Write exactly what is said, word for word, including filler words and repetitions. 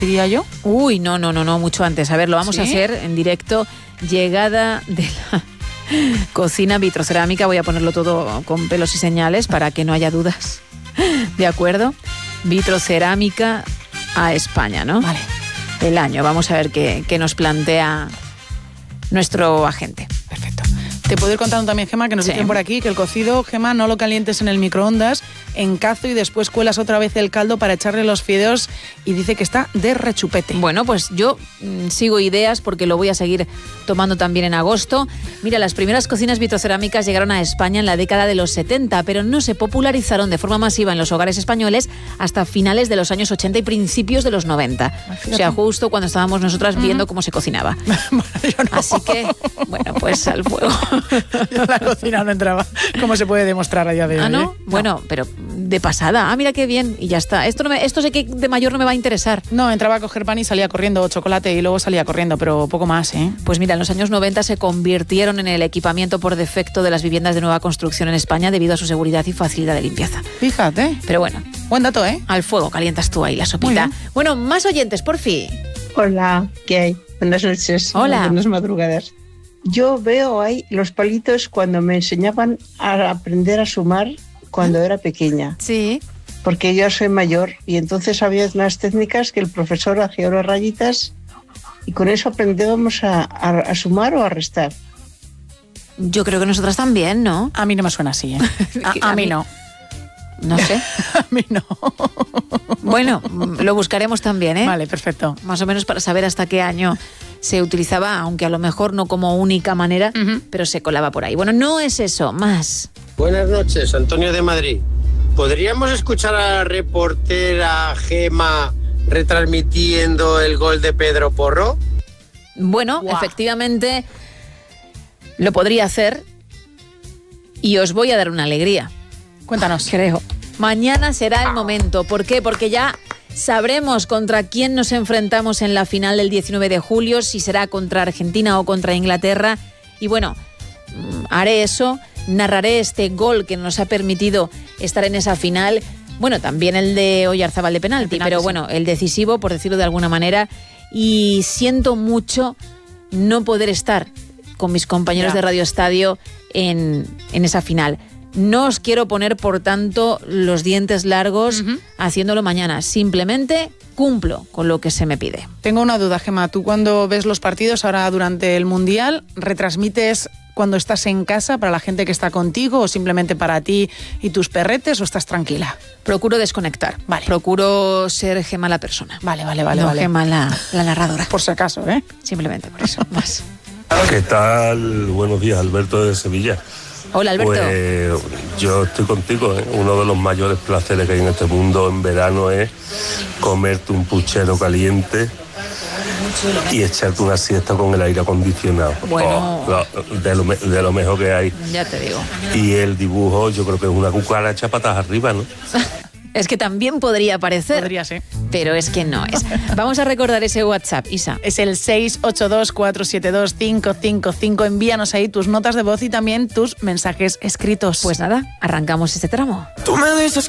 diría yo. Uy, no, no, no, no, mucho antes. A ver, lo vamos ¿Sí? a hacer en directo. Llegada de la cocina vitrocerámica. Voy a ponerlo todo con pelos y señales para que no haya dudas. ¿De acuerdo? Vitrocerámica a España, ¿no? Vale. El año. Vamos a ver qué, qué nos plantea nuestro agente. Perfecto. Te puedo ir contando también, Gemma, que nos Sí. dicen por aquí que el cocido, Gemma, no lo calientes en el microondas, en cazo y después cuelas otra vez el caldo para echarle los fideos y dice que está de rechupete. Bueno, pues yo mm, sigo ideas porque lo voy a seguir tomando también en agosto. Mira, las primeras cocinas vitrocerámicas llegaron a España en la década de los setenta, pero no se popularizaron de forma masiva en los hogares españoles hasta finales de los años ochenta y principios de los noventa. O sea, justo cuando estábamos nosotras viendo cómo se cocinaba. Bueno, yo no. Así que, bueno, pues al fuego. Yo en la cocina no entraba. ¿Cómo se puede demostrar a día de hoy? Ah, ¿no? ¿eh? Bueno, pero de pasada. Ah, mira qué bien. Y ya está. Esto, no me, esto sé que de mayor no me va a interesar. No, entraba a coger pan y salía corriendo, o chocolate, y luego salía corriendo, pero poco más, ¿eh? Pues mira, en los años noventa se convirtieron en el equipamiento por defecto de las viviendas de nueva construcción en España debido a su seguridad y facilidad de limpieza. Fíjate. Pero bueno, Buen dato, ¿eh? al fuego calientas tú ahí la Muy sopita. bien. Bueno, más oyentes, por fin. Hola, ¿qué hay? Buenas noches. Hola. Buenas madrugadas. Yo veo ahí los palitos cuando me enseñaban a aprender a sumar cuando era pequeña, Sí. porque yo soy mayor y entonces había unas técnicas que el profesor hacía unas rayitas y con eso aprendíamos a, a, a sumar o a restar. Yo creo que nosotras también, ¿no? A mí no me suena así, ¿eh? A, a mí no. No sé. A mí no. Bueno, lo buscaremos también, ¿eh? Vale, perfecto. Más o menos para saber hasta qué año se utilizaba, aunque a lo mejor no como única manera, Ujú. pero se colaba por ahí. Bueno, no es eso, más. Buenas noches, Antonio de Madrid. ¿Podríamos escuchar a la reportera Gema retransmitiendo el gol de Pedro Porro? Bueno, Guau. efectivamente lo podría hacer y os voy a dar una alegría, Cuéntanos. creo. Mañana será el momento. ¿Por qué? Porque ya sabremos contra quién nos enfrentamos en la final del diecinueve de julio, si será contra Argentina o contra Inglaterra. Y bueno, mm, haré eso, narraré este gol que nos ha permitido estar en esa final. Bueno, también el de Oyarzábal de penalti, penalti, pero sí. bueno, el decisivo, por decirlo de alguna manera. Y siento mucho no poder estar con mis compañeros Ya. de Radio Estadio en, en esa final. No os quiero poner, por tanto, los dientes largos Ujú. haciéndolo mañana. Simplemente cumplo con lo que se me pide. Tengo una duda, Gemma. Tú cuando ves los partidos ahora durante el Mundial, ¿retransmites cuando estás en casa para la gente que está contigo o simplemente para ti y tus perretes o estás tranquila? Procuro desconectar. Vale. Procuro ser Gema la persona. Vale, vale, vale. no vale. Gema la, la narradora. Por si acaso, ¿eh? Simplemente por eso. Más. ¿Qué tal? Buenos días, Alberto de Sevilla. Hola, Alberto. Pues yo estoy contigo, ¿eh? Uno de los mayores placeres que hay en este mundo en verano es comerte un puchero caliente y echarte una siesta con el aire acondicionado. Bueno. Oh, lo- de, lo, me- de lo mejor que hay. Ya te digo. Y el dibujo yo creo que es una cucaracha patas arriba, ¿no? Es que también podría parecer, Podría ser. pero es que no es. Vamos a recordar ese WhatsApp, Isa. Es el seis ocho dos, cuatro siete dos, cinco cinco cinco. Envíanos ahí tus notas de voz y también tus mensajes escritos. Pues nada, arrancamos este tramo. Tú me dices